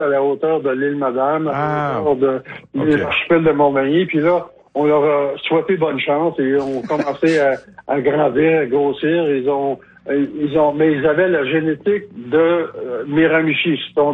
à la hauteur de l'île Madame, à la hauteur de l'archipel de Montmagny. Puis là, on leur a souhaité bonne chance et ont commencé à grandir, à grossir. Mais ils avaient la génétique de Miramichi. Ce sont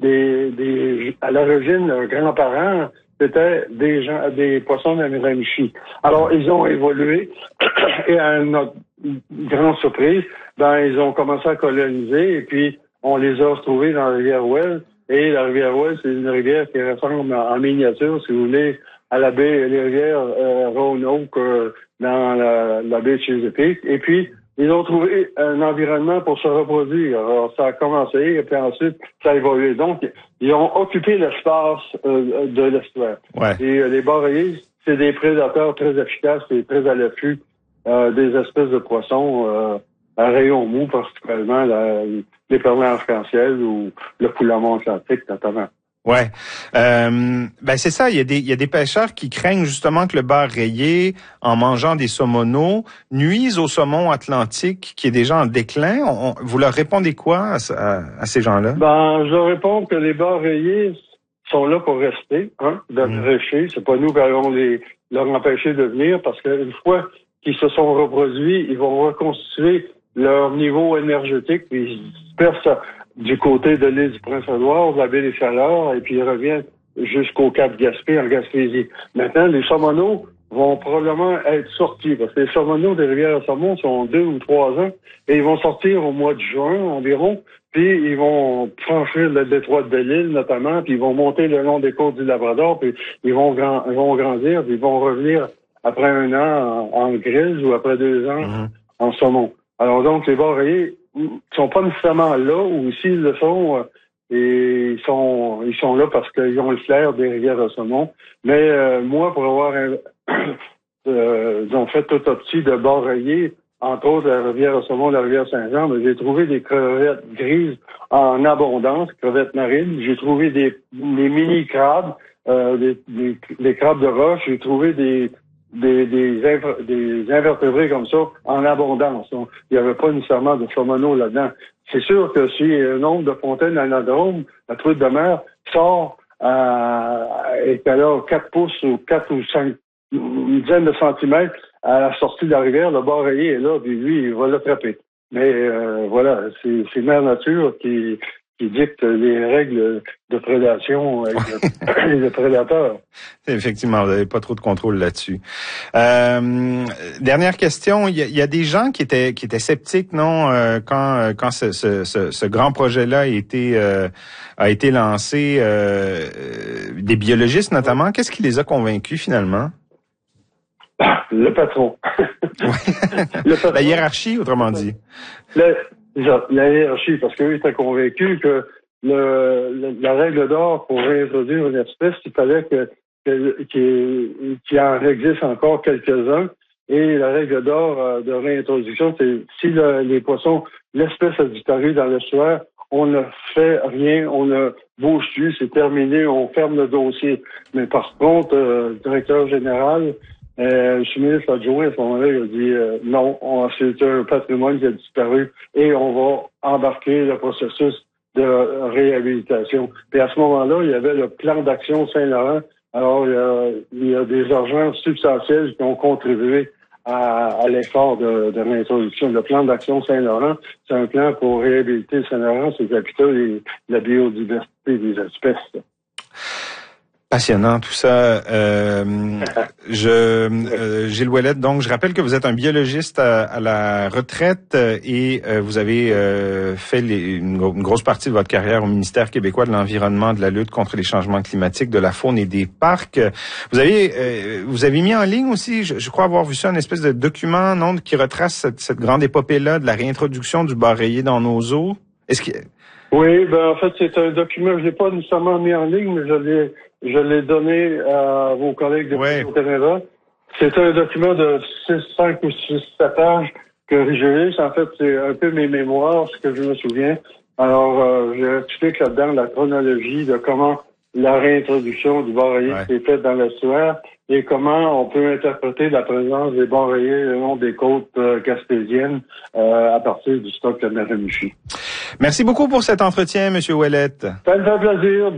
à l'origine, leurs grands-parents, c'était des poissons de Miramichi. Alors, ils ont évolué et à notre grande surprise, ils ont commencé à coloniser et puis on les a retrouvés dans la rivière Ouelle. Et la rivière Ouelle, c'est une rivière qui ressemble en miniature, si vous voulez, à la baie, les rivières Roanoke dans la baie de Chesapeake. Et puis, ils ont trouvé un environnement pour se reproduire. Alors, ça a commencé, et puis ensuite, ça a évolué. Donc, ils ont occupé l'espace de l'estuaire. Ouais. Et les bar rayés, c'est des prédateurs très efficaces et très à l'affût des espèces de poissons à rayon mou, particulièrement les perles arc-en-ciel ou le coulamment atlantique, notamment. Ouais, c'est ça. Il y a des pêcheurs qui craignent justement que le bar rayé, en mangeant des saumonaux, nuise au saumon atlantique qui est déjà en déclin. Vous leur répondez quoi à ces gens-là? Je leur réponds que les bars rayés sont là pour rester, de pêcher. C'est pas nous qui allons leur empêcher de venir parce qu'une fois qu'ils se sont reproduits, ils vont reconstituer leur niveau énergétique puis ils se dispersent du côté de l'île du Prince-Édouard, de la baie des Chaleurs, et puis ils reviennent jusqu'au Cap Gaspé, en Gaspésie. Maintenant, les saumonaux vont probablement être sortis, parce que les saumonaux des rivières à saumon sont 2 ou 3 ans, et ils vont sortir au mois de juin environ, puis ils vont franchir le détroit de Belle-Île notamment, puis ils vont monter le long des côtes du Labrador, puis ils vont grandir, puis ils vont revenir après 1 an en grille ou après 2 ans en saumon. Alors donc, les bar rayés sont pas nécessairement là, ou s'ils le sont, et ils sont là parce qu'ils ont le flair des rivières de saumon. Mais moi, pour avoir fait autopsie de bar rayés, entre autres la rivière de saumon, la rivière Saint-Jean, j'ai trouvé des crevettes grises en abondance, crevettes marines. J'ai trouvé des mini-crabes, des crabes de roche. J'ai trouvé des invertébrés comme ça en abondance. Donc, il n'y avait pas nécessairement de saumonaux là-dedans. C'est sûr que si un nombre de fontaines anadromes, la truite de mer sort et qu'elle a 4 pouces ou 4 ou 5, une dizaine de centimètres à la sortie de la rivière, le bar rayé est là, puis lui, il va l'attraper. Mais voilà, c'est Mère Nature qui dicte les règles de prédation et de prédateurs. Effectivement, vous n'avez pas trop de contrôle là-dessus. Dernière question, il y a des gens qui étaient sceptiques, non, quand ce grand projet-là a été lancé, des biologistes notamment. Qu'est-ce qui les a convaincus finalement? Le patron. Le patron. La hiérarchie, autrement dit. La hiérarchie, parce qu'eux étaient convaincus que la règle d'or pour réintroduire une espèce, il fallait qu'il en existe encore quelques-uns. Et la règle d'or de réintroduction, c'est si les poissons, l'espèce a disparu dans l'estuaire, on ne fait rien, on ne bouge plus, c'est terminé, on ferme le dossier. Mais par contre, le directeur général, je suis ministre adjoint à ce moment-là, il a dit non, c'est un patrimoine qui a disparu et on va embarquer le processus de réhabilitation. Puis à ce moment-là, il y avait le plan d'action Saint-Laurent. Alors, il y a des argents substantiels qui ont contribué à l'effort de réintroduction. Le plan d'action Saint-Laurent, c'est un plan pour réhabiliter Saint-Laurent, ses habitats et la biodiversité des espèces. Passionnant tout ça. Gilles Ouellette, donc je rappelle que vous êtes un biologiste à la retraite et vous avez fait une grosse partie de votre carrière au ministère québécois de l'Environnement, de la lutte contre les changements climatiques, de la faune et des parcs. Vous avez mis en ligne aussi, je crois avoir vu ça, une espèce de document qui retrace cette grande épopée-là de la réintroduction du bar rayé dans nos eaux. Oui, en fait, c'est un document, je l'ai pas nécessairement mis en ligne, mais je l'ai donné à vos collègues de au Canada. C'est un document de 5 ou 6 pages que j'ai lu. En fait, c'est un peu mes mémoires, ce que je me souviens. Alors, j'explique là-dedans la chronologie de comment la réintroduction du bar rayé s'est faite dans l'estuaire et comment on peut interpréter la présence des bar rayés le long des côtes gaspésiennes à partir du stock de Miramichi. Merci beaucoup pour cet entretien, M. Ouellette. Ça me fait plaisir.